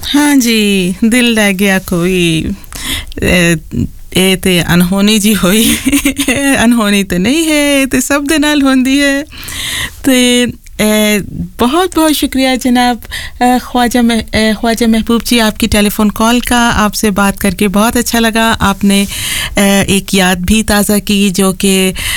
हाँ जी, दिल लग गया कोई ਇਹ ਤੇ ਅਨਹੋਣੀ ਜੀ ਹੋਈ ਅਨਹੋਣੀ ਤੇ ਨਹੀਂ ਹੈ ਇਹ ਤੇ ਸਭ ਦੇ ਨਾਲ ਹੁੰਦੀ ਹੈ ਤੇ बहुत बहुत शुक्रिया जनाब ख्वाजा महबूब जी आपकी टेलीफोन कॉल का आपसे बात करके बहुत अच्छा लगा आपने एक याद भी ताज़ा की जो कि